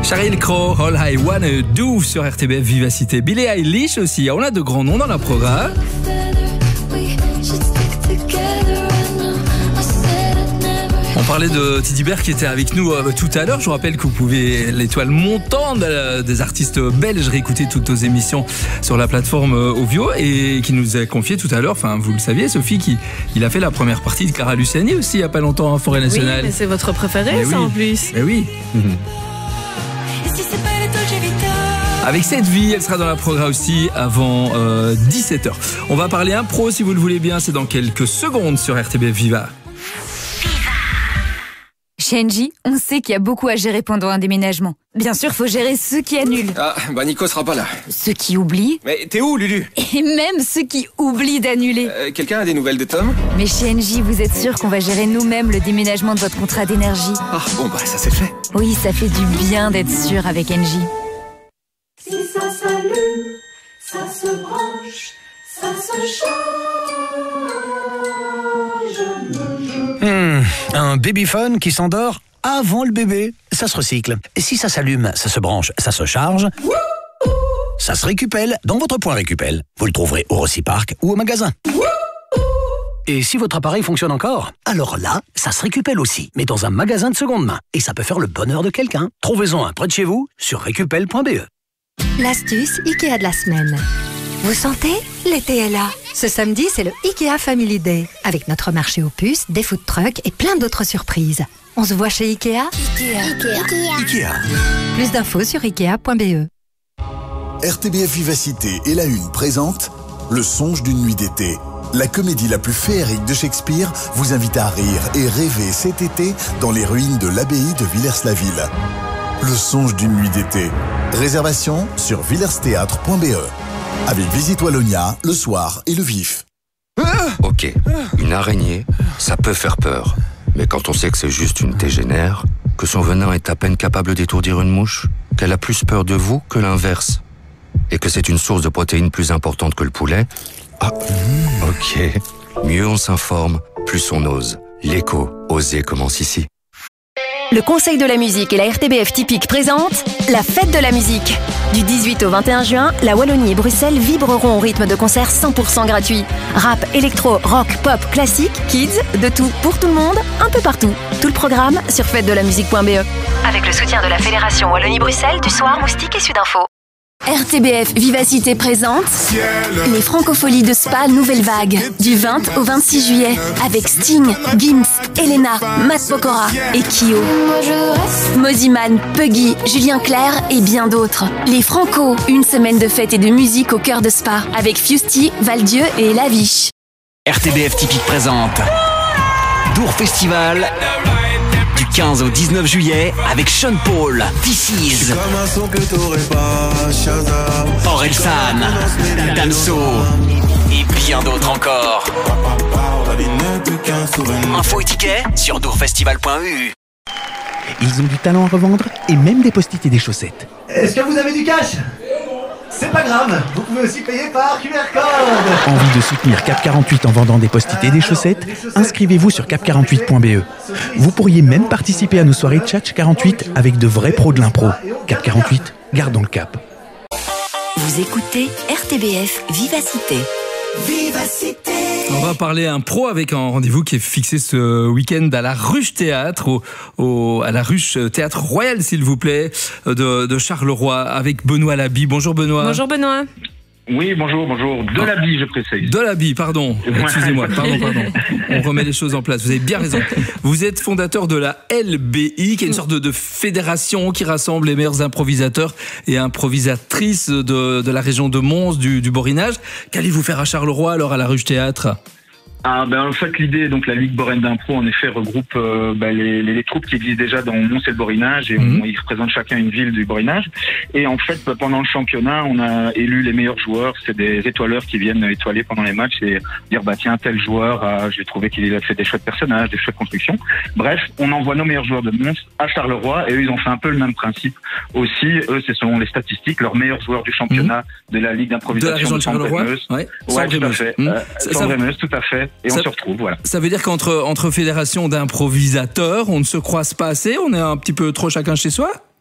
Sheryl Crow, All I Wanna Do sur RTBF Vivacité. Billie Eilish aussi. On a de grands noms dans la programme. On parlait de Tidibert qui était avec nous tout à l'heure. Je vous rappelle que vous pouvez, l'étoile montante des artistes belges, réécouter toutes nos émissions sur la plateforme Ovio, et qui nous a confié tout à l'heure, enfin vous le saviez Sophie, il a fait la première partie de Clara Luciani aussi il n'y a pas longtemps en Forêt Nationale. Oui, mais c'est votre préféré ça en plus. Mais oui. Avec cette vie, elle sera dans la programme aussi avant 17h. On va parler impro si vous le voulez bien, c'est dans quelques secondes sur RTBF Viva. Chez Engie, on sait qu'il y a beaucoup à gérer pendant un déménagement. Bien sûr, faut gérer ceux qui annulent. Ah, bah Nico sera pas là. Ceux qui oublient. Mais t'es où, Lulu? Et même ceux qui oublient d'annuler. Quelqu'un a des nouvelles de Tom? Mais chez Engie, vous êtes sûr qu'on va gérer nous-mêmes le déménagement de votre contrat d'énergie? Ah, bon bah ça c'est fait. Oui, ça fait du bien d'être sûr avec Engie. Si ça s'allume, ça se branche, ça se charge. Un babyphone qui s'endort avant le bébé, ça se recycle. Et si ça s'allume, ça se branche, ça se charge, ça se récupelle dans votre point Récupel. Vous le trouverez au Rocipark ou au magasin. Et si votre appareil fonctionne encore, alors là, ça se récupelle aussi, mais dans un magasin de seconde main. Et ça peut faire le bonheur de quelqu'un. Trouvez-en un près de chez vous sur récupel.be. L'astuce Ikea de la semaine. Vous sentez? L'été est là. Ce samedi, c'est le Ikea Family Day. Avec notre marché aux puces, des food trucks et plein d'autres surprises. On se voit chez Ikea? Ikea. Plus d'infos sur Ikea.be. RTBF Vivacité et La Une présente Le songe d'une nuit d'été. La comédie la plus féerique de Shakespeare vous invite à rire et rêver cet été dans les ruines de l'abbaye de Villers-la-Ville. Le songe d'une nuit d'été. Réservation sur villersthéâtre.be. Avec Visite Wallonia, le soir et le vif. Ok, une araignée, ça peut faire peur. Mais quand on sait que c'est juste une tégénaire, que son venin est à peine capable d'étourdir une mouche, qu'elle a plus peur de vous que l'inverse, et que c'est une source de protéines plus importante que le poulet, ok. Mieux on s'informe, plus on ose. L'écho, oser commence ici. Le Conseil de la musique et la RTBF Typique présentent la Fête de la musique. Du 18 au 21 juin, la Wallonie et Bruxelles vibreront au rythme de concerts 100% gratuits. Rap, électro, rock, pop, classique, kids, de tout pour tout le monde, un peu partout. Tout le programme sur fêtedelamusique.be. Avec le soutien de la Fédération Wallonie-Bruxelles, du Soir, Moustique et Sudinfo. RTBF Vivacité présente les Francopholies de Spa Nouvelle Vague du 20 au 26 juillet avec Sting, Gims, Elena, Matt Pokora et Kyo. Moziman, Puggy, Julien Clerc et bien d'autres. Les Franco, une semaine de fête et de musique au cœur de Spa avec Fusty, Valdieu et Laviche. RTBF Typique présente Dour Festival du 15 au 19 juillet avec Sean Paul, This Is, Orelsan, Damso et bien d'autres encore. Info et tickets sur dourfestival.eu. Ils ont du talent à revendre et même des post-it et des chaussettes. Est-ce que vous avez du cash? C'est pas grave, vous pouvez aussi payer par QR code. Envie de soutenir Cap 48 en vendant des post-it et des chaussettes? Inscrivez-vous sur cap48.be. Vous pourriez même participer à nos soirées Tchatch 48 avec de vrais pros de l'impro. Cap 48, gardons le cap. Vous écoutez RTBF Vivacité. Vivacité. On va parler impro avec un rendez-vous qui est fixé ce week-end à la Ruche Théâtre, à la Ruche Théâtre Royal, s'il vous plaît, de Charleroi, avec Benoît Labi. Bonjour Benoît. Bonjour Benoît. Oui, bonjour. De l'habit, je précise. De l'habit, pardon. Excusez-moi, pardon. On remet les choses en place. Vous avez bien raison. Vous êtes fondateur de la LBI, qui est une sorte de fédération qui rassemble les meilleurs improvisateurs et improvisatrices de la région de Mons, du Borinage. Qu'allez-vous faire à Charleroi, alors, à la Ruche Théâtre ? En fait, l'idée, donc la Ligue Boraine d'impro, en effet, regroupe les troupes qui existent déjà dans Mons et le Borinage, et ils représentent chacun une ville du Borinage. Et en fait, pendant le championnat, on a élu les meilleurs joueurs. C'est des étoileurs qui viennent étoiler pendant les matchs et dire tiens, tel joueur, j'ai trouvé qu'il a fait des chouettes personnages, des chouettes constructions. Bref, on envoie nos meilleurs joueurs de Mons à Charleroi, et eux, ils ont fait un peu le même principe aussi. Eux, c'est selon les statistiques, leurs meilleurs joueurs du championnat de la Ligue d'improvisation de la région de Charleroi. Ouais, tout à fait. Sans tout à fait. Et on se retrouve, voilà. Ça veut dire qu'entre fédérations d'improvisateurs, on ne se croise pas assez, on est un petit peu trop chacun chez soi?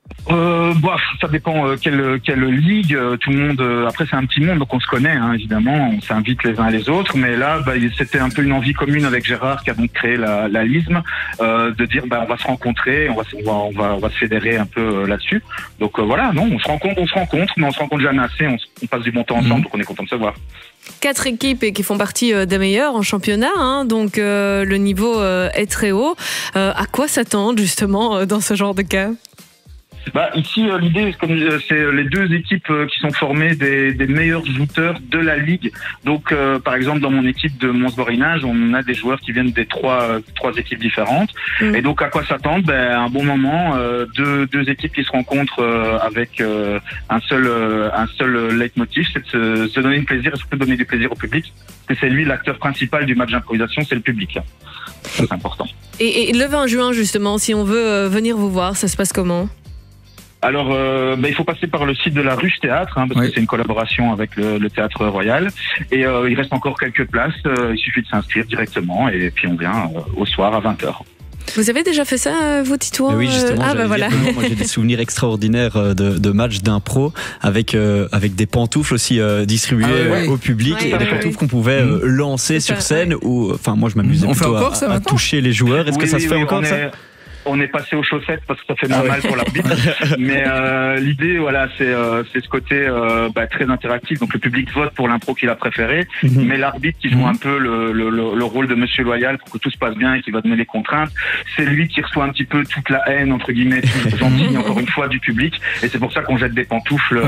Ça dépend quelle ligue. Tout le monde. Après, c'est un petit monde, donc on se connaît, hein, évidemment. On s'invite les uns les autres. Mais là, c'était un peu une envie commune avec Gérard, qui a donc créé la LISM, de dire, on va se rencontrer, on va se fédérer un peu là-dessus. Donc voilà, non, on se rencontre, mais on se rencontre jamais assez. On passe du bon temps ensemble, donc on est content de se voir. 4 équipes qui font partie des meilleures en championnat, hein, donc le niveau est très haut. À quoi s'attendre justement dans ce genre de cas? Ici, l'idée, c'est les 2 équipes qui sont formées des meilleurs shooters de la ligue. Donc, par exemple, dans mon équipe de Mons-Borinage, on a des joueurs qui viennent des trois équipes différentes. Et donc, à quoi s'attendre? Un bon moment, deux équipes qui se rencontrent avec un seul leitmotiv, c'est de se donner du plaisir et surtout donner du plaisir au public. Et c'est lui l'acteur principal du match d'improvisation, c'est le public. Ça, c'est important. Et le 20 juin, justement, si on veut venir vous voir, ça se passe comment? Alors, il faut passer par le site de la Ruche Théâtre, parce que c'est une collaboration avec le Théâtre Royal. Et il reste encore quelques places. Il suffit de s'inscrire directement et puis on vient au soir à 20h. Vous avez déjà fait ça, vous, Titouan? Oui, justement. Voilà. Moi, j'ai des souvenirs extraordinaires de matchs d'impro avec des pantoufles aussi distribuées au public et des pantoufles qu'on pouvait lancer sur scène. Moi, je m'amusais plutôt à toucher les joueurs. Est-ce que ça se fait encore, ça? On est passé aux chaussettes parce que ça fait mal pour l'arbitre. Mais l'idée, c'est ce côté très interactif. Donc le public vote pour l'impro qu'il a préféré, mais l'arbitre qui joue un peu le rôle de Monsieur Loyal pour que tout se passe bien et qui va donner les contraintes, c'est lui qui reçoit un petit peu toute la haine, entre guillemets, gentille, encore une fois, du public. Et c'est pour ça qu'on jette des pantoufles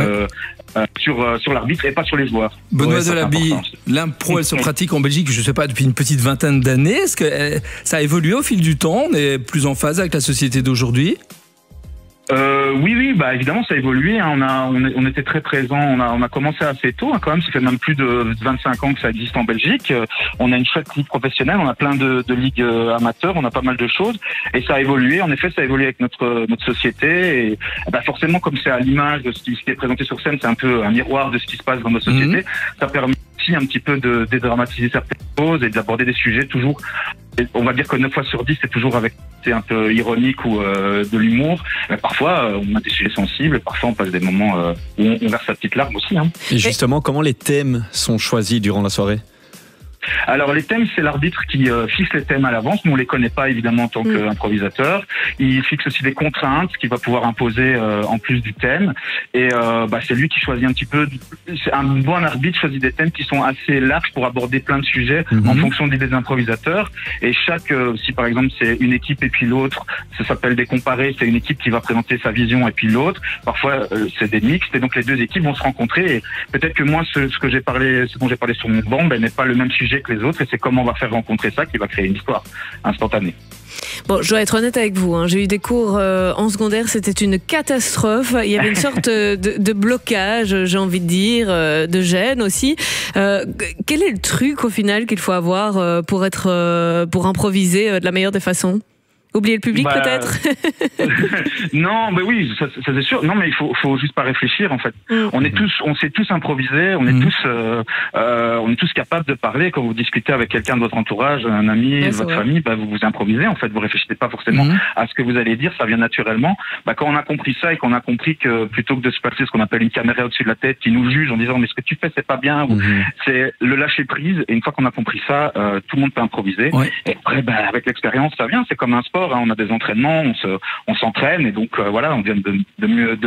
sur l'arbitre et pas sur les joueurs. Benoît Delaby, l'impro, elle se pratique en Belgique, je sais pas, depuis une petite vingtaine d'années. Est-ce que ça a évolué au fil du temps? On est plus en phase avec la société d'aujourd'hui? Oui, évidemment, ça a évolué. Hein. On était très présents. On a commencé assez tôt, quand même. Ça fait même plus de 25 ans que ça existe en Belgique. On a une chouette ligue professionnelle. On a plein de ligues amateurs. On a pas mal de choses. Et ça a évolué. En effet, ça a évolué avec notre société. Et forcément, comme c'est à l'image de ce qui est présenté sur scène, c'est un peu un miroir de ce qui se passe dans notre société. Ça permet aussi un petit peu de dédramatiser certaines choses et d'aborder des sujets toujours. On va dire que 9 fois sur 10, c'est toujours avec un peu ironique ou de l'humour. Mais parfois, on a des sujets sensibles. Parfois, on passe des moments où on verse sa petite larme aussi. Hein. Et justement, comment les thèmes sont choisis durant la soirée? Alors les thèmes, c'est l'arbitre qui fixe les thèmes à l'avance. Nous on les connaît pas évidemment en tant qu'improvisateur. Il fixe aussi des contraintes qu'il va pouvoir imposer en plus du thème. Et c'est lui qui choisit un petit peu. Un bon arbitre choisit des thèmes qui sont assez larges pour aborder plein de sujets en fonction des improvisateurs. Et si par exemple c'est une équipe et puis l'autre, ça s'appelle des comparés. C'est une équipe qui va présenter sa vision et puis l'autre. Parfois c'est des mixtes et donc les 2 équipes vont se rencontrer. Et peut-être que moi ce dont j'ai parlé sur mon banc n'est pas le même sujet que les autres, et c'est comment on va faire rencontrer ça qui va créer une histoire instantanée. Bon, je dois être honnête avec vous, j'ai eu des cours en secondaire, c'était une catastrophe. Il y avait une sorte de blocage, j'ai envie de dire, de gêne aussi. Quel est le truc au final qu'il faut avoir pour improviser de la meilleure des façons? Oublier le public peut-être? Non, mais oui, ça c'est sûr. Non, mais il faut juste pas réfléchir en fait. On sait tous improviser, on est tous capables de parler. Quand vous discutez avec quelqu'un de votre entourage, un ami, de votre famille, vous improvisez en fait. Vous réfléchissez pas forcément à ce que vous allez dire, ça vient naturellement. Quand on a compris ça et qu'on a compris que plutôt que de se passer ce qu'on appelle une caméra au-dessus de la tête qui nous juge en disant mais ce que tu fais c'est pas bien, c'est le lâcher prise. Et une fois qu'on a compris ça, tout le monde peut improviser. Et après, avec l'expérience, ça vient. C'est comme un sport. On a des entraînements, on s'entraîne et donc on vient de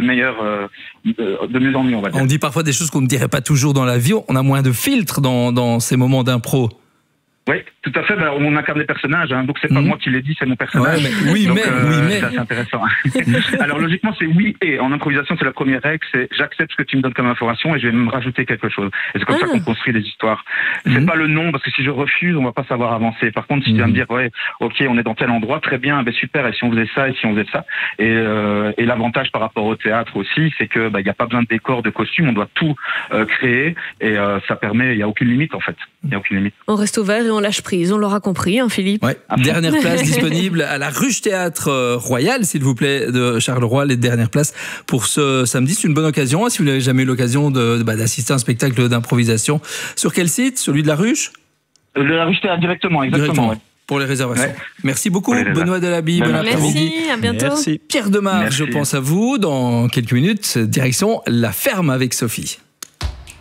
mieux en mieux, on va dire. On dit parfois des choses qu'on ne dirait pas toujours dans la vie. On a moins de filtres dans ces moments d'impro. Oui, tout à fait. On incarne des personnages, donc c'est pas moi qui l'ai dit, c'est mon personnage. Mais c'est assez intéressant. Alors logiquement, c'est oui et. En improvisation, c'est la première règle, c'est j'accepte ce que tu me donnes comme information et je vais me rajouter quelque chose. Et c'est comme ça qu'on construit des histoires. C'est pas le non, parce que si je refuse, on va pas savoir avancer. Par contre, si tu vas me dire ok, on est dans tel endroit, très bien, super. Et si on faisait ça, et si on faisait ça. Et l'avantage par rapport au théâtre aussi, c'est que y a pas besoin de décor, de costume, on doit tout créer et ça permet. Il y a aucune limite en fait. Il y a aucune limite. On reste ouvert et on lâche prise, on l'aura compris, Philippe. Dernière place disponible à la Ruche Théâtre Royal, s'il vous plaît, de Charleroi. Les dernières places pour ce samedi, c'est une bonne occasion. Si vous n'avez jamais eu l'occasion d'assister à un spectacle d'improvisation, sur quel site? Celui de la Ruche? De la Ruche Théâtre directement, exactement. pour les réservations. Ouais. Merci beaucoup, Benoît Delaby. Bon après-midi. Merci, à bientôt. Merci. Pierre Demar, je pense à vous. Dans quelques minutes, direction La Ferme avec Sophie.